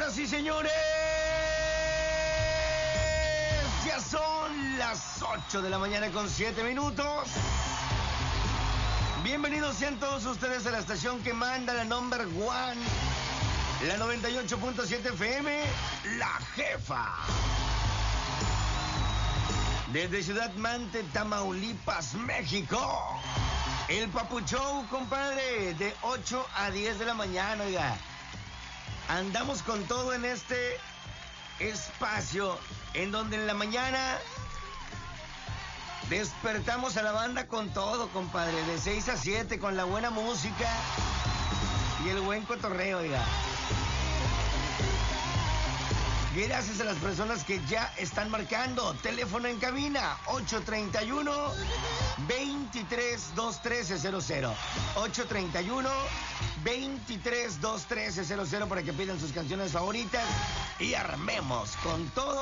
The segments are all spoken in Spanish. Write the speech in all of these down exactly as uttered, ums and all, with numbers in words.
Señoras y señores, ya son las ocho de la mañana con siete minutos. Bienvenidos sean todos ustedes a la estación que manda la number one, la noventa y ocho punto siete F M, La Jefa. Desde Ciudad Mante, Tamaulipas, México. El Papu Show, compadre, de ocho a diez de la mañana, oiga. Andamos con todo en este espacio en donde en la mañana despertamos a la banda con todo, compadre, de seis a siete con la buena música y el buen cotorreo, oiga. Gracias a las personas que ya están marcando. Teléfono en cabina, ocho treinta y uno, veintitrés dos trece cero cero. ocho treinta y uno, veintitrés dos trece cero cero para que pidan sus canciones favoritas y armemos con todo.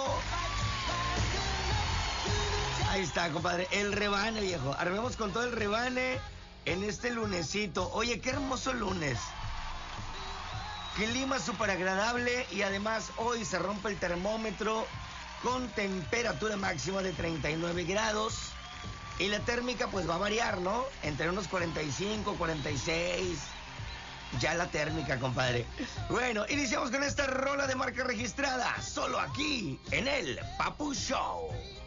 Ahí está, compadre, el rebane, viejo. Armemos con todo el rebane en este lunesito. Oye, qué hermoso lunes. Clima súper agradable y además hoy se rompe el termómetro con temperatura máxima de treinta y nueve grados. Y la térmica pues va a variar, ¿no? Entre unos cuarenta y cinco, cuarenta y seis. Ya la térmica, compadre. Bueno, iniciamos con esta rola de marca registrada. Solo aquí, en el Papu Show.